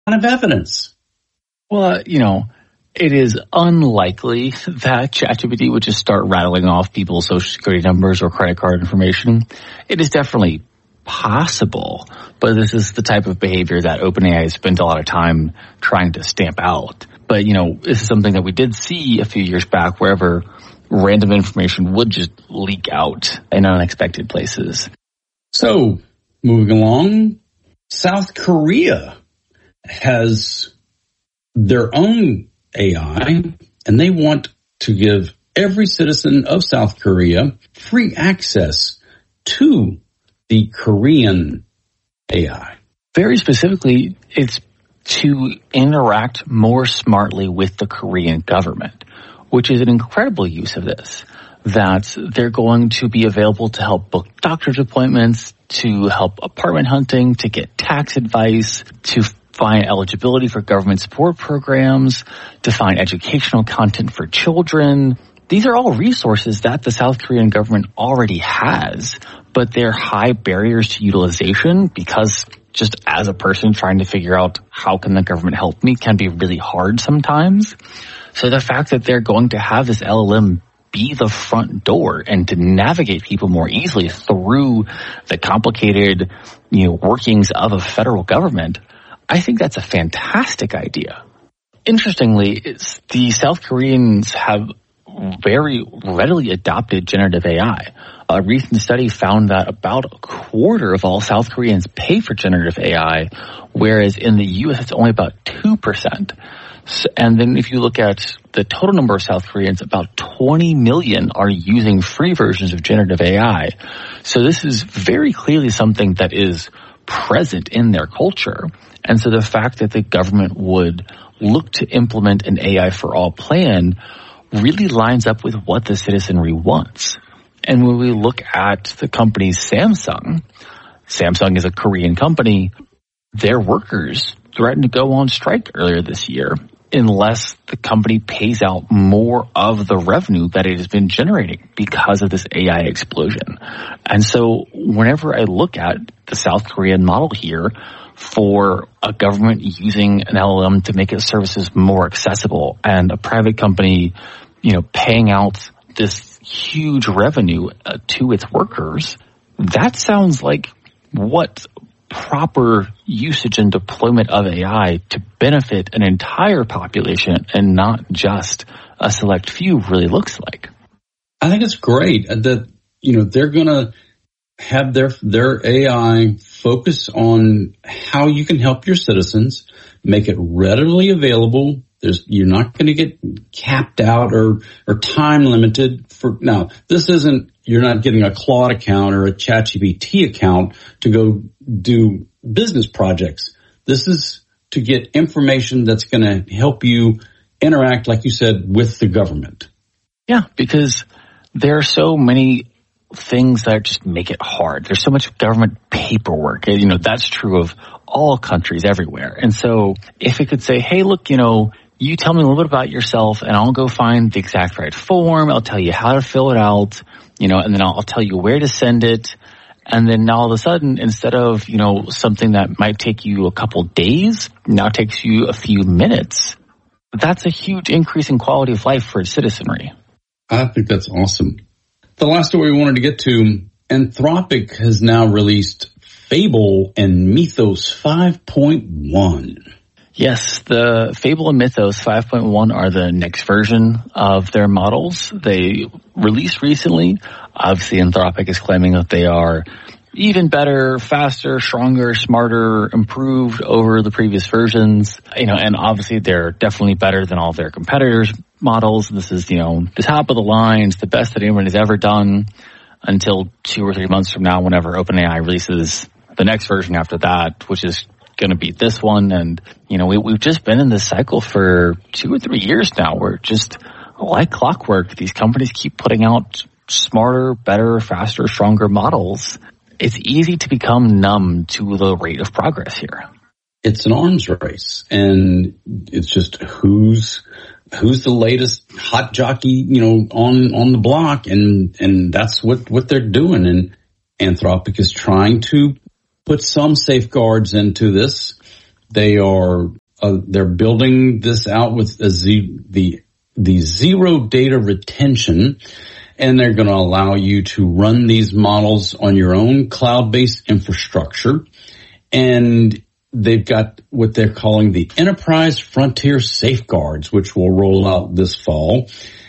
kind of evidence? Well, it is unlikely that ChatGPT would just start rattling off people's social security numbers or credit card information. It is definitely possible, but this is the type of behavior that OpenAI has spent a lot of time trying to stamp out. But, this is something that we did see a few years back wherever random information would just leak out in unexpected places. So, moving along, South Korea has their own AI, and they want to give every citizen of South Korea free access to the Korean AI. Very specifically, it's to interact more smartly with the Korean government, which is an incredible use of this. That they're going to be available to help book doctor's appointments, to help apartment hunting, to get tax advice, to find eligibility for government support programs, to find educational content for children. These are all resources that the South Korean government already has, but they're high barriers to utilization because just as a person trying to figure out how can the government help me can be really hard sometimes. So the fact that they're going to have this LLM be the front door and to navigate people more easily through the complicated, workings of a federal government, I think that's a fantastic idea. Interestingly, the South Koreans have very readily adopted generative AI. A recent study found that about a quarter of all South Koreans pay for generative AI, whereas in the U.S. it's only about 2%. And then if you look at the total number of South Koreans, about 20 million are using free versions of generative AI. So this is very clearly something that is present in their culture. And so the fact that the government would look to implement an AI for all plan really lines up with what the citizenry wants. And when we look at the company Samsung is a Korean company, their workers threatened to go on strike earlier this year unless the company pays out more of the revenue that it has been generating because of this AI explosion. And so whenever I look at the South Korean model here for a government using an LLM to make its services more accessible and a private company, paying out this huge revenue to its workers, that sounds like what proper usage and deployment of AI to benefit an entire population and not just a select few really looks like. I think it's great that, they're going to have their AI focus on how you can help your citizens, make it readily available. You're not going to get capped out or time limited now. You're not getting a Claude account or a ChatGPT account to go do business projects. This is to get information that's going to help you interact, like you said, with the government. Yeah, because there are so many things that just make it hard. There's so much government paperwork. That's true of all countries everywhere. And so if it could say, hey, look, you tell me a little bit about yourself and I'll go find the exact right form. I'll tell you how to fill it out, and then I'll tell you where to send it. And then now all of a sudden, instead of, something that might take you a couple days, now takes you a few minutes. That's a huge increase in quality of life for citizenry. I think that's awesome. The last story we wanted to get to, Anthropic has now released Fable and Mythos 5.1. Yes, the Fable and Mythos 5.1 are the next version of their models. They released recently. Obviously, Anthropic is claiming that they are even better, faster, stronger, smarter, improved over the previous versions. And obviously they're definitely better than all of their competitors' models. This is, the top of the line. It's the best that anyone has ever done until 2 or 3 months from now, whenever OpenAI releases the next version after that, which is going to beat this one. And, we've just been in this cycle for 2 or 3 years now where just like clockwork, these companies keep putting out smarter, better, faster, stronger models. It's easy to become numb to the rate of progress here. It's an arms race, and it's just who's the latest hot jockey, on the block, and that's what they're doing. And Anthropic is trying to put some safeguards into this. They're building this out with the zero data retention, and they're going to allow you to run these models on your own cloud-based infrastructure. And they've got what they're calling the Enterprise Frontier Safeguards, which will roll out this fall.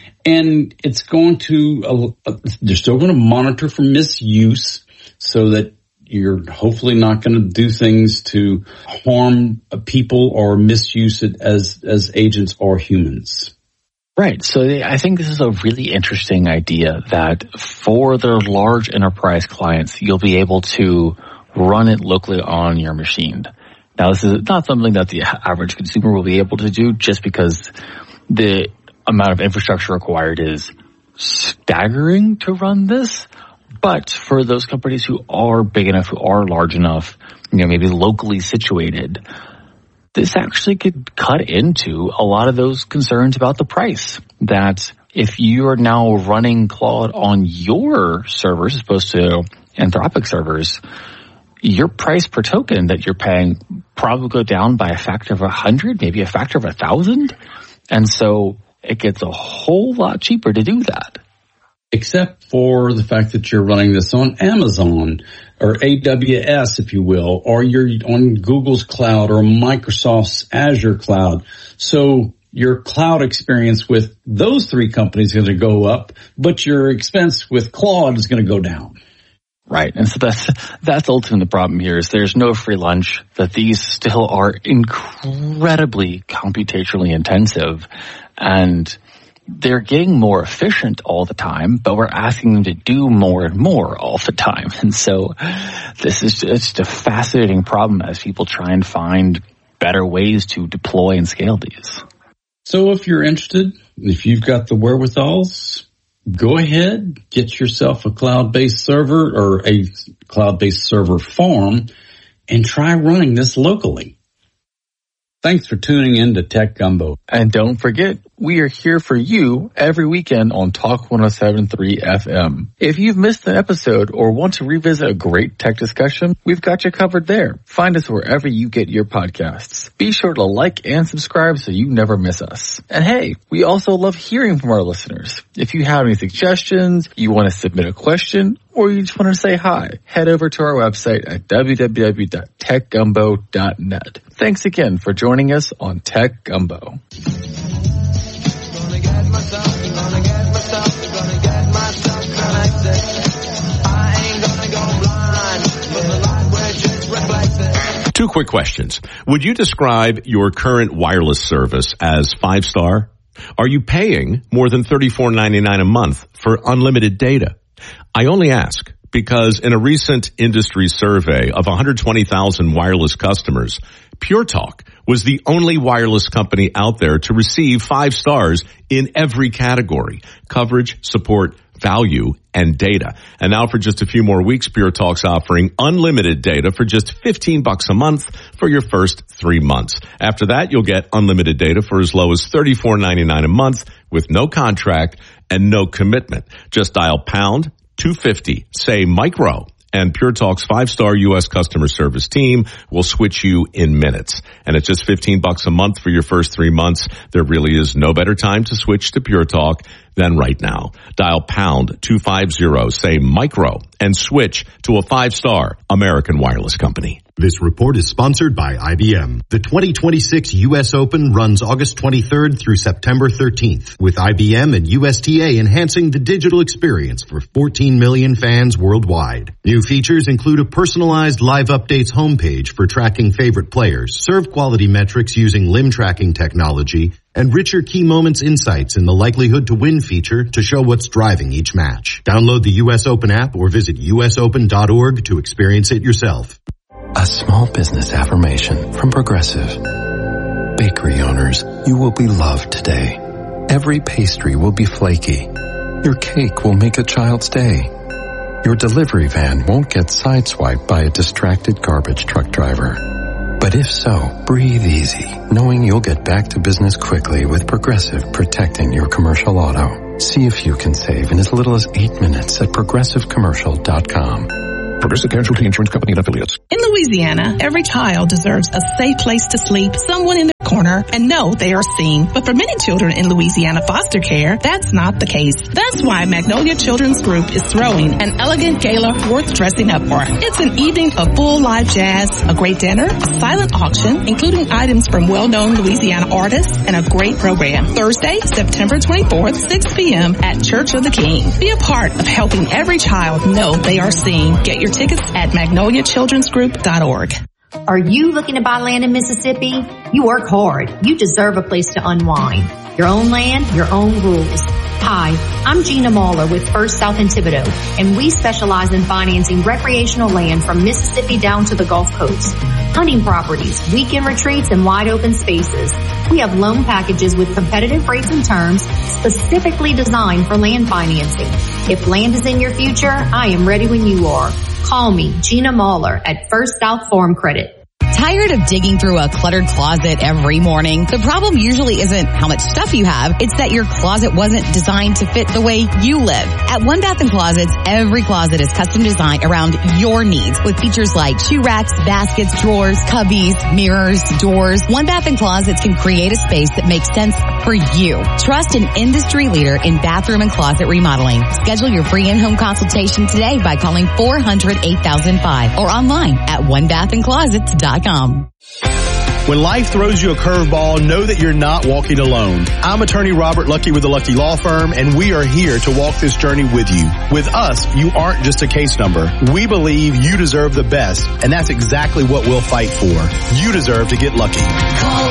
And it's going to, they're still going to monitor for misuse so that you're hopefully not going to do things to harm people or misuse it as agents or humans. Right. So I think this is a really interesting idea that for their large enterprise clients, you'll be able to run it locally on your machine. Now, this is not something that the average consumer will be able to do just because the amount of infrastructure required is staggering to run this. But for those companies who are big enough, who are large enough, maybe locally situated, this actually could cut into a lot of those concerns about the price. That if you are now running Claude on your servers as opposed to Anthropic servers, your price per token that you're paying probably go down by a factor of 100, maybe a factor of 1,000. And so it gets a whole lot cheaper to do that. Except for the fact that you're running this on Amazon or AWS, if you will, or you're on Google's cloud or Microsoft's Azure cloud. So your cloud experience with those three companies is going to go up, but your expense with Claude is going to go down. Right. And so that's ultimately the problem here is there's no free lunch, that these still are incredibly computationally intensive, and they're getting more efficient all the time, but we're asking them to do more and more all the time. And so this is just a fascinating problem as people try and find better ways to deploy and scale these. So if you're interested, if you've got the wherewithals, go ahead, get yourself a cloud-based server or a cloud-based server farm and try running this locally. Thanks for tuning in to Tech Gumbo. And don't forget, we are here for you every weekend on Talk 107.3 FM. If you've missed an episode or want to revisit a great tech discussion, we've got you covered there. Find us wherever you get your podcasts. Be sure to like and subscribe so you never miss us. And hey, we also love hearing from our listeners. If you have any suggestions, you want to submit a question, or you just want to say hi, head over to our website at www.techgumbo.net. Thanks again for joining us on Tech Gumbo. Two quick questions. Would you describe your current wireless service as 5-star? Are you paying more than $34.99 a month for unlimited data? I only ask because in a recent industry survey of 120,000 wireless customers, Pure Talk was the only wireless company out there to receive 5 stars in every category: coverage, support, value, and data. And now for just a few more weeks, Pure Talk's offering unlimited data for just $15 a month for your first 3 months. After that, you'll get unlimited data for as low as $34.99 a month with no contract and no commitment. Just dial pound 250, say micro, and Pure Talk's 5-star U.S. customer service team will switch you in minutes. And it's just $15 a month for your first 3 months. There really is no better time to switch to Pure Talk than right now. Dial pound 250, say micro, and switch to a 5-star American wireless company. This report is sponsored by IBM. The 2026 U.S. Open runs August 23rd through September 13th, with IBM and USTA enhancing the digital experience for 14 million fans worldwide. New features include a personalized live updates homepage for tracking favorite players, serve quality metrics using limb tracking technology, and richer key moments insights in the likelihood to win feature to show what's driving each match. Download the U.S. Open app or visit usopen.org to experience it yourself. A small business affirmation from Progressive. Bakery owners, you will be loved today. Every pastry will be flaky. Your cake will make a child's day. Your delivery van won't get sideswiped by a distracted garbage truck driver. But if so, breathe easy, knowing you'll get back to business quickly with Progressive protecting your commercial auto. See if you can save in as little as 8 minutes at progressivecommercial.com. Progressive Casualty Insurance Company and Affiliates. In the Louisiana, every child deserves a safe place to sleep, someone in their corner, and know they are seen. But for many children in Louisiana foster care, that's not the case. That's why Magnolia Children's Group is throwing an elegant gala worth dressing up for. It's an evening of full live jazz, a great dinner, a silent auction, including items from well-known Louisiana artists, and a great program. Thursday, September 24th, 6 p.m. at Church of the King. Be a part of helping every child know they are seen. Get your tickets at magnoliachildrensgroup.org. Are you looking to buy land in Mississippi? You work hard. You deserve a place to unwind. Your own land, your own rules. Hi, I'm Gina Mahler with First South in Thibodaux, and we specialize in financing recreational land from Mississippi down to the Gulf Coast. Hunting properties, weekend retreats, and wide open spaces. We have loan packages with competitive rates and terms specifically designed for land financing. If land is in your future, I am ready when you are. Call me, Gina Mahler, at First South Farm Credit. Tired of digging through a cluttered closet every morning? The problem usually isn't how much stuff you have. It's that your closet wasn't designed to fit the way you live. At One Bath & Closets, every closet is custom designed around your needs with features like shoe racks, baskets, drawers, cubbies, mirrors, doors. One Bath & Closets can create a space that makes sense for you. Trust an industry leader in bathroom and closet remodeling. Schedule your free in-home consultation today by calling 400-8005 or online at onebathandclosets.com. When life throws you a curveball, know that you're not walking alone. I'm attorney Robert Lucky with the Lucky Law Firm, and we are here to walk this journey with you. With us, you aren't just a case number. We believe you deserve the best, and that's exactly what we'll fight for. You deserve to get lucky. Call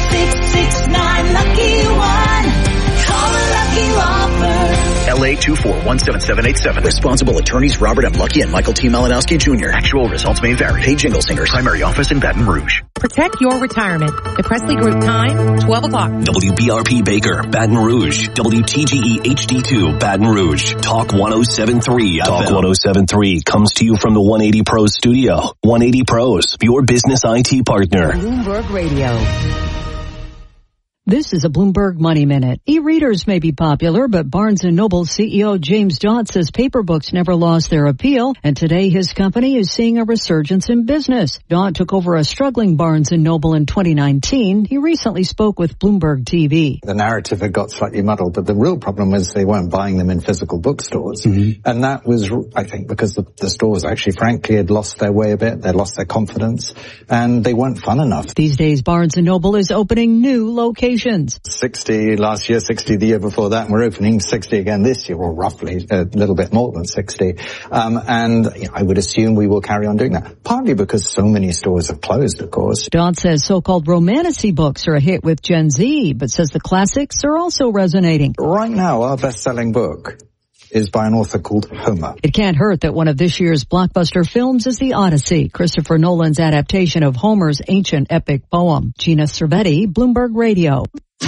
866-9-LUCKY-1. Call the Lucky Law Firm. LA 2417787. Responsible attorneys Robert M. Lucky and Michael T. Malinowski Jr. Actual results may vary. Hey, Jingle Singers. Primary office in Baton Rouge. Protect your retirement. The Presley Group time, 12 o'clock. WBRP Baker, Baton Rouge. WTGE HD2, Baton Rouge. Talk 107.3 Talk 107.3 comes to you from the 180 Pros studio. 180 Pros, your business IT partner. Bloomberg Radio. This is a Bloomberg Money Minute. E-readers may be popular, but Barnes & Noble CEO James Daunt says paper books never lost their appeal, and today his company is seeing a resurgence in business. Daunt took over a struggling Barnes & Noble in 2019. He recently spoke with Bloomberg TV. The narrative had got slightly muddled, but the real problem was they weren't buying them in physical bookstores. Mm-hmm. And that was, I think, because the stores actually, frankly, had lost their way a bit. They lost their confidence, and they weren't fun enough. These days, Barnes & Noble is opening new locations. 60 last year, 60 the year before that, and we're opening 60 again this year, or roughly a little bit more than 60. And I would assume we will carry on doing that, partly because so many stores have closed, of course. Daunt says so-called romantasy books are a hit with Gen Z, but says the classics are also resonating. Right now, our best-selling book is by an author called Homer. It can't hurt that one of this year's blockbuster films is The Odyssey, Christopher Nolan's adaptation of Homer's ancient epic poem. Gina Cervetti, Bloomberg Radio.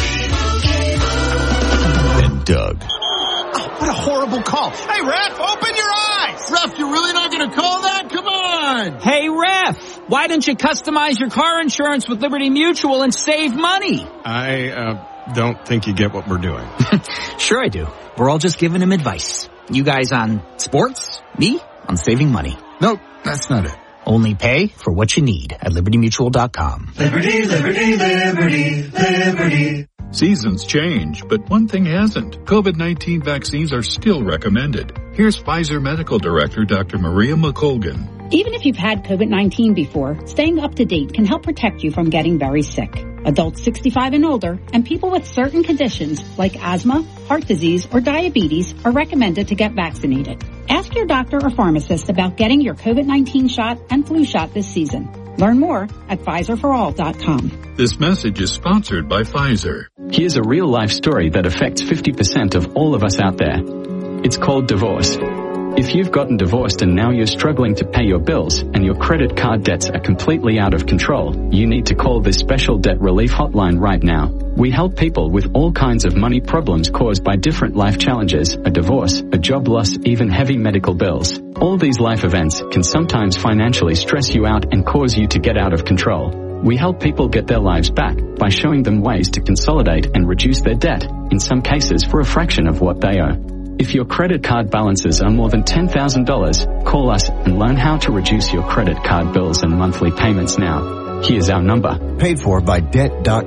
And Doug. Oh, what a horrible call. Hey, Ref, open your eyes. Ref, you're really not going to call that? Come on. Hey, Ref, why don't you customize your car insurance with Liberty Mutual and save money? I don't think you get what we're doing. Sure I do. We're all just giving him advice. You guys on sports, me on saving money. Nope, that's not it. Only pay for what you need at libertymutual.com. Liberty, liberty, liberty, liberty. Seasons change, but one thing hasn't. COVID-19 vaccines are still recommended. Here's Pfizer Medical Director Dr. Maria McColgan. Even if you've had COVID-19 before, staying up to date can help protect you from getting very sick. Adults 65 and older and people with certain conditions like asthma, heart disease, or diabetes are recommended to get vaccinated. Ask your doctor or pharmacist about getting your COVID-19 shot and flu shot this season. Learn more at PfizerForAll.com. This message is sponsored by Pfizer. Here's a real-life story that affects 50% of all of us out there. It's called divorce. If you've gotten divorced and now you're struggling to pay your bills and your credit card debts are completely out of control, you need to call this special debt relief hotline right now. We help people with all kinds of money problems caused by different life challenges, a divorce, a job loss, even heavy medical bills. All these life events can sometimes financially stress you out and cause you to get out of control. We help people get their lives back by showing them ways to consolidate and reduce their debt, in some cases for a fraction of what they owe. If your credit card balances are more than $10,000, call us and learn how to reduce your credit card bills and monthly payments now. Here's our number. Paid for by Debt.com.